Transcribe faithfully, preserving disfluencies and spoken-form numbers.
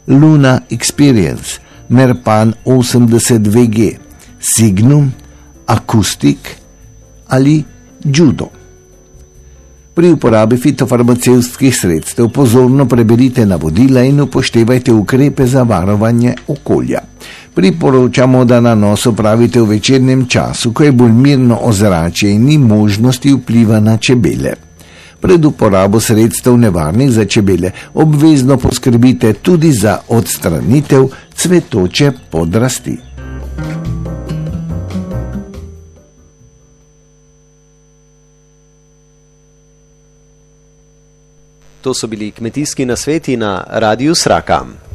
Luna Experience, Merpan osemdeset V G, Signum, Acoustic ali Judo. Pri uporabi fitofarmacevtskih sredstev pozorno preberite navodila in upoštevajte ukrepe za varovanje okolja. Priporočamo, da nanos opravite v večernem času, ko je bolj mirno ozračje in ni možnosti vpliva na čebele. Pred uporabo sredstev nevarnih za čebele obvezno poskrbite tudi za odstranitev cvetoče podrasti. To so bili kmetijski nasveti na Radiu Sraka.